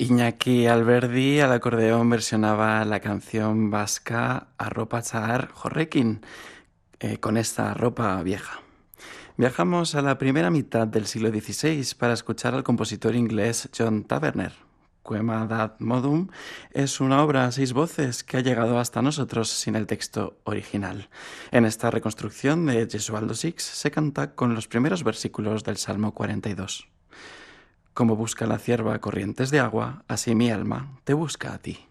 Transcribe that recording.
Iñaki Alberdi al acordeón versionaba la canción vasca Arropa Txar Horrekin, con esta ropa vieja. Viajamos a la primera mitad del siglo XVI para escuchar al compositor inglés John Taverner. Quema dat modum es una obra a 6 voces que ha llegado hasta nosotros sin el texto original. En esta reconstrucción de Gesualdo Six se canta con los primeros versículos del Salmo 42. Como busca la cierva corrientes de agua, así mi alma te busca a ti.